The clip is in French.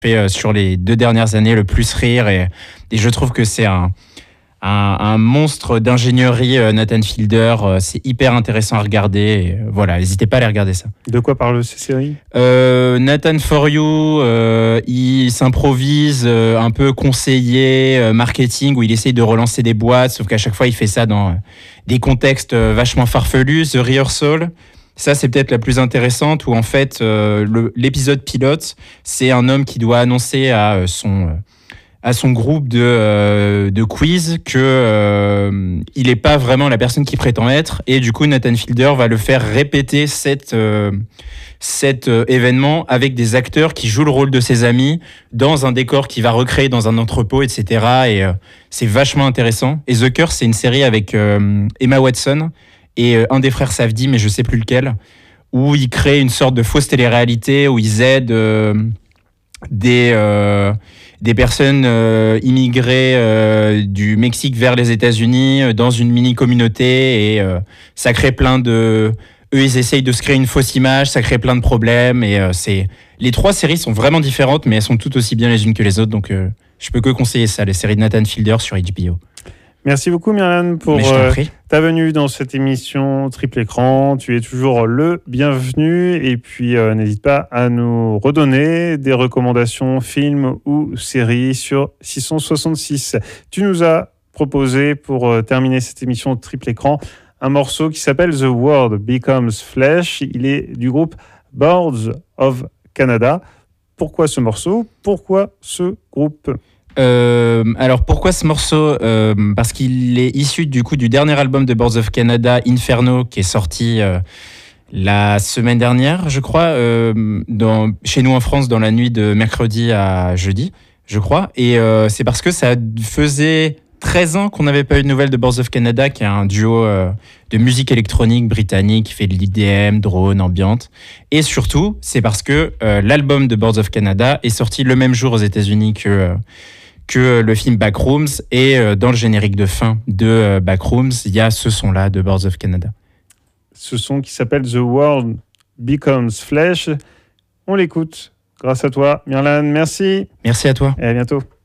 fait sur les 2 dernières années le plus rire et je trouve que c'est un monstre d'ingénierie, Nathan Fielder. C'est hyper intéressant à regarder. Et, voilà, n'hésitez pas à aller regarder ça. De quoi parlent ces séries ? Nathan For You, il s'improvise un peu conseiller marketing où il essaye de relancer des boîtes, sauf qu'à chaque fois il fait ça dans des contextes vachement farfelus. The Rehearsal, ça c'est peut-être la plus intéressante où en fait l'épisode pilote, c'est un homme qui doit annoncer à son groupe de quiz que il n'est pas vraiment la personne qu'il prétend être, et du coup Nathan Fielder va le faire répéter cet événement avec des acteurs qui jouent le rôle de ses amis dans un décor qu'il va recréer dans un entrepôt, etc. Et c'est vachement intéressant. Et The Curse, c'est une série avec Emma Watson et un des frères Safdie, mais je sais plus lequel, où ils créent une sorte de fausse télé-réalité où ils aident des personnes immigrées du Mexique vers les États-Unis dans une mini-communauté, et ça crée plein de... Eux, ils essayent de se créer une fausse image, ça crée plein de problèmes, et les 3 séries sont vraiment différentes, mais elles sont toutes aussi bien les unes que les autres, donc je peux que conseiller ça, les séries de Nathan Fielder sur HBO. Merci beaucoup Myrlan pour ta venue dans cette émission Triple Écran. Tu es toujours le bienvenu, et puis n'hésite pas à nous redonner des recommandations films ou séries sur 666. Tu nous as proposé pour terminer cette émission Triple Écran un morceau qui s'appelle The World Becomes Flesh. Il est du groupe Birds of Canada. Pourquoi ce morceau ? Pourquoi ce groupe ? Alors pourquoi ce morceau ? Parce qu'il est issu du dernier album de Birds of Canada, Inferno, qui est sorti la semaine dernière, je crois, chez nous en France, dans la nuit de mercredi à jeudi, je crois. Et c'est parce que ça faisait 13 ans qu'on n'avait pas eu de nouvelles de Birds of Canada, qui est un duo de musique électronique britannique qui fait de l'IDM, drone, ambiante. Et surtout, c'est parce que l'album de Birds of Canada est sorti le même jour aux États-Unis que le film Backrooms, et dans le générique de fin de Backrooms, il y a ce son-là de Birds of Canada. Ce son qui s'appelle The World Becomes Flesh. On l'écoute grâce à toi, Myrlan. Merci. Merci à toi. Et à bientôt.